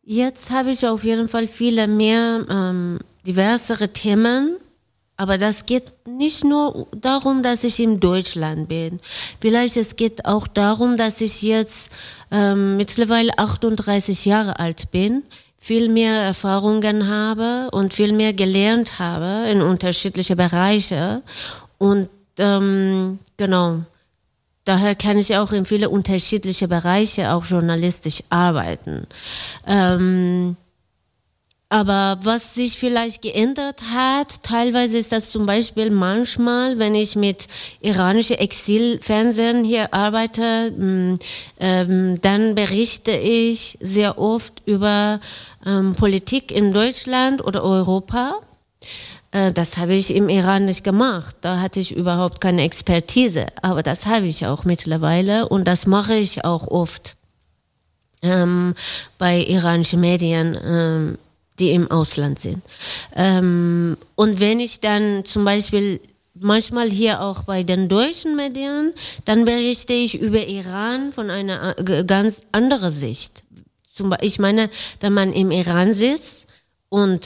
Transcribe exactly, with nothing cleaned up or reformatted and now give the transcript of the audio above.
Jetzt habe ich auf jeden Fall viele mehr ähm, diversere Themen, aber das geht nicht nur darum, dass ich in Deutschland bin. Vielleicht es geht auch darum, dass ich jetzt ähm, mittlerweile achtunddreißig Jahre alt bin, viel mehr Erfahrungen habe und viel mehr gelernt habe in unterschiedliche Bereiche und ähm, genau. Daher kann ich auch in viele unterschiedliche Bereiche auch journalistisch arbeiten. Ähm, aber was sich vielleicht geändert hat, teilweise ist das zum Beispiel manchmal, wenn ich mit iranischen Exilfernsehen hier arbeite, mh, ähm, dann berichte ich sehr oft über ähm, Politik in Deutschland oder Europa. Das habe ich im Iran nicht gemacht. Da hatte ich überhaupt keine Expertise. Aber das habe ich auch mittlerweile und das mache ich auch oft ähm, bei iranischen Medien, ähm, die im Ausland sind. Ähm, und wenn ich dann zum Beispiel manchmal hier auch bei den deutschen Medien, dann berichte ich über Iran von einer ganz anderen Sicht. Zum Beispiel, ich meine, wenn man im Iran sitzt und